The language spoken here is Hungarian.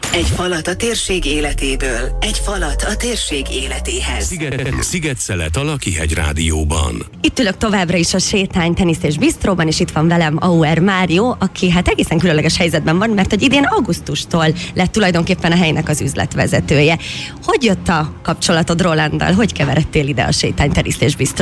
Egy falat a térség életéből, egy falat a térség életéhez. Sziget-Szelet a Lakihegy Rádióban. Itt ülök továbbra is a Sétány Tenisz és Bistróban, és itt van velem Auer Mário, aki hát egészen különleges helyzetben van, mert hogy idén augusztustól lett tulajdonképpen a helynek az üzletvezetője. Hogy jött a kapcsolatod Rolanddal? Hogy keveredtél ide a Sétány Tenisz és Bistró?